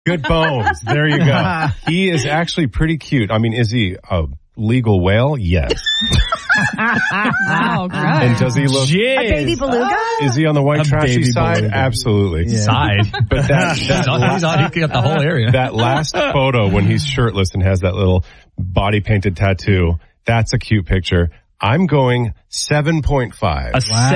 Good bones. There you go. He is actually pretty cute. I mean, is he a legal whale? Yes. Wow, gross. And does he look... Jeez. A baby beluga? Is he on the white trashy side? Beluga. Absolutely. Yeah. Side. But He's got the whole area. That last photo when he's shirtless and has that little body painted tattoo, that's a cute picture. I'm going 7.5. A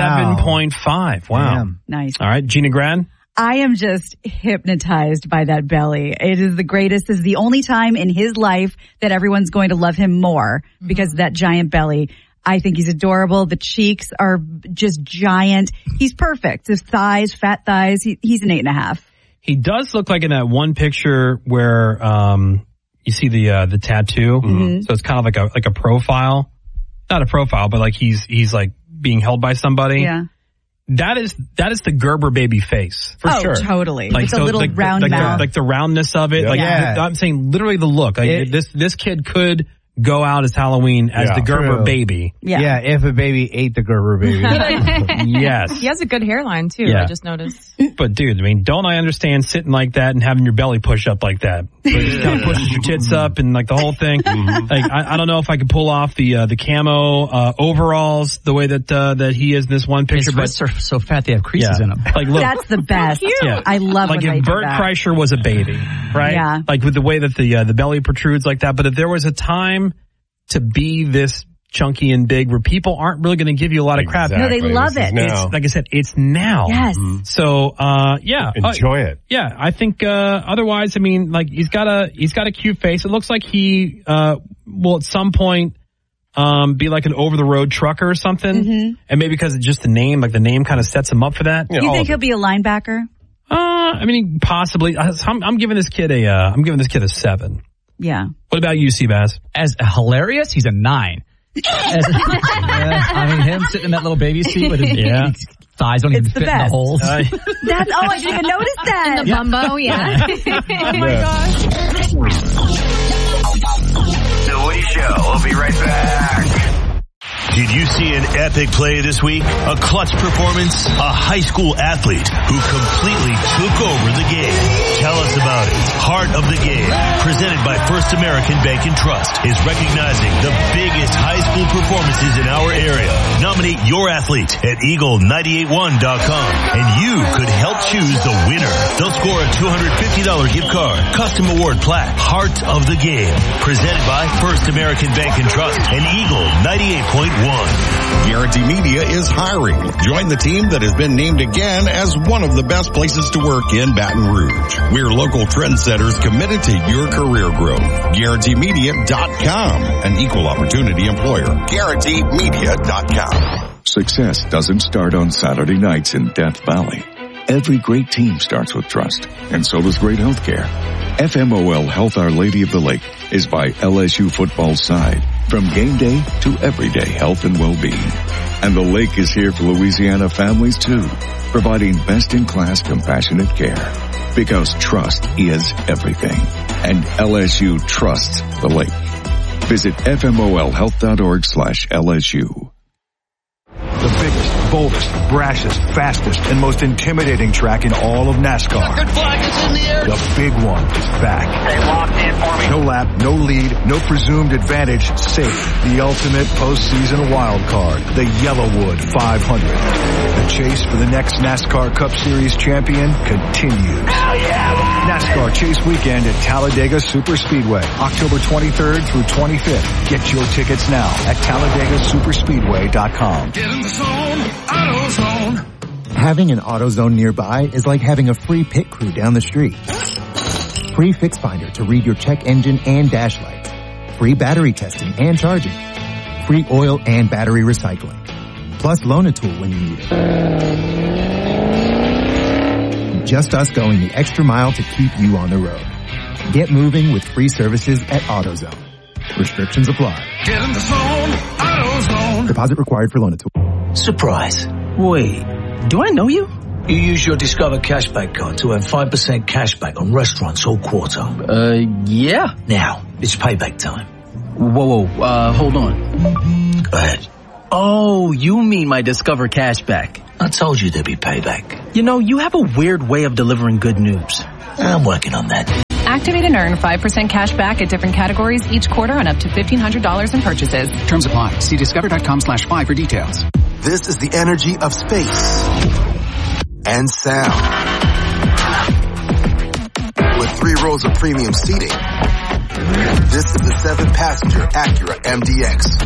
7.5. Wow. Damn. Nice. All right, Gina Gran. I am just hypnotized by that belly. It is the greatest. This is the only time in his life that everyone's going to love him more because of that giant belly. I think he's adorable. The cheeks are just giant. He's perfect. His thighs, fat thighs. He's an 8.5. He does look like in that one picture where you see the tattoo. Mm-hmm. So it's kind of like a profile. Not a profile, but like he's like being held by somebody. Yeah. That is the Gerber baby face. For sure. Totally. Like With a little round mouth. like the roundness of it. Yeah. Like Yeah. I'm saying literally the look. Like this kid could go out as Halloween as the Gerber True. baby. Yeah. If a baby ate the Gerber baby. Yes. He has a good hairline too. Yeah. I just noticed. But dude, I mean, don't I understand sitting like that and having your belly push up like that? So it just kind of pushes your tits up and like the whole thing. Like I don't know if I could pull off the camo overalls the way that he is in this one picture. His wrists are so fat they have creases in them. Like look, That's the best. Yeah. I love like when they if do Bert that. Kreischer was a baby, right? Yeah. Like with the way that the belly protrudes like that. But if there was a time to be this chunky and big where people aren't really going to give you a lot of crap. No, they love This is it. now. It's, like I said, it's now. Yes. So, yeah. Enjoy it. Yeah, I think, otherwise, I mean, like, he's got a cute face. It looks like he, will at some point, be like an over-the-road trucker or something. Mm-hmm. And maybe because it's just the name, like the name kind of sets him up for that. Do you think he'll be a linebacker? I mean, possibly. I'm giving this kid a 7. Yeah. What about you, Seabass? As hilarious, he's a 9. I mean, him sitting in that little baby seat with his thighs don't even It's the fit in the best. holes. I didn't even notice that. The bumbo, yeah. Oh my gosh. The Woody Show. We'll be right back. Did you see an epic play this week? A clutch performance? A high school athlete who completely took over the game. Tell us about it. Heart of the Game, presented by First American Bank and Trust, is recognizing the biggest high school performances in our area. Nominate your athlete at Eagle981.com and you could help choose the winner. They'll score a $250 gift card, custom award plaque. Heart of the Game, presented by First American Bank and Trust and Eagle 98.1. Guarantee Media is hiring. Join the team that has been named again as one of the best places to work in Baton Rouge. We're local trendsetters committed to your career growth. GuaranteeMedia.com, an equal opportunity employer. GuaranteeMedia.com. Success doesn't start on Saturday nights in Death Valley. Every great team starts with trust, and so does great healthcare. FMOL Health Our Lady of the Lake is by LSU football's side, from game day to everyday health and well-being. And the lake is here for Louisiana families too, providing best-in-class compassionate care. Because trust is everything. And LSU trusts the lake. Visit fmolhealth.org/LSU. The biggest, boldest, brashest, fastest, and most intimidating track in all of NASCAR. The big one is back. They locked in for me. No lap, no lead, no presumed advantage, safe. The ultimate postseason wild card. The Yellowwood 500. The chase for the next NASCAR Cup Series champion continues. Hell yeah! NASCAR Chase Weekend at Talladega Superspeedway, October 23rd through 25th. Get your tickets now at TalladagaSuperspeedway.com. Get in the zone, AutoZone. Having an AutoZone nearby is like having a free pit crew down the street. Free Fix Finder to read your check engine and dash lights. Free battery testing and charging. Free oil and battery recycling. Plus loan a tool when you need it. Just us going the extra mile to keep you on the road. Get moving with free services at AutoZone. Restrictions apply. Get in the zone, AutoZone. Deposit required for loan a tool. Surprise. Wait, do I know you? You use your Discover Cashback card to earn 5% cashback on restaurants all quarter. Yeah. Now, it's payback time. Whoa, hold on. Go ahead. Oh, you mean my Discover Cashback. I told you there'd be payback. You know, you have a weird way of delivering good news. I'm working on that. Activate and earn 5% cash back at different categories each quarter on up to $1,500 in purchases. Terms apply. See discover.com/5 for details. This is the energy of space and sound. With 3 rows of premium seating, this is the 7-passenger Acura MDX.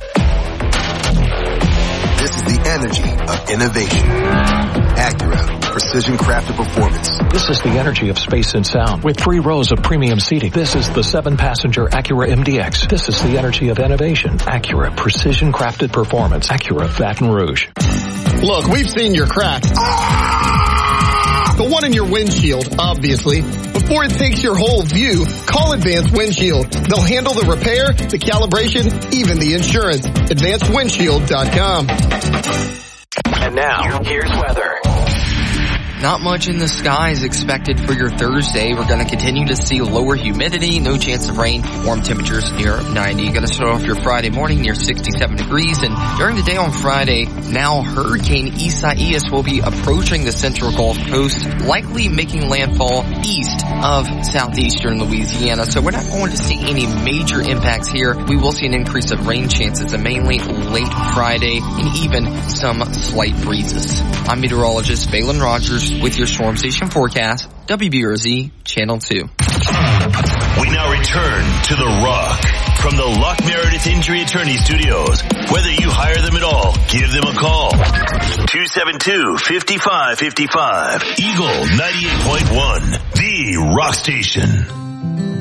This is the energy of innovation. Acura, precision crafted performance. This is the energy of space and sound with 3 rows of premium seating. This is the 7-passenger Acura MDX. This is the energy of innovation. Acura, precision crafted performance. Acura, Baton Rouge. Look, we've seen your crack. The one in your windshield, obviously. Before it takes your whole view, call Advanced Windshield. They'll handle the repair, the calibration, even the insurance. AdvancedWindshield.com. And now, here's weather. Not much in the skies expected for your Thursday. We're going to continue to see lower humidity, no chance of rain, warm temperatures near 90. Going to start off your Friday morning near 67 degrees. And during the day on Friday, now Hurricane Isaias will be approaching the central Gulf Coast, likely making landfall east of southeastern Louisiana. So we're not going to see any major impacts here. We will see an increase of rain chances, and mainly late Friday, and even some slight breezes. I'm meteorologist Valen Rogers with your Storm Station forecast, WBRZ Channel 2. We now return to The Rock from the Luck Meredith Injury Attorney Studios. Whether you hire them at all, give them a call. 272-5555. Eagle 98.1, the Rock Station.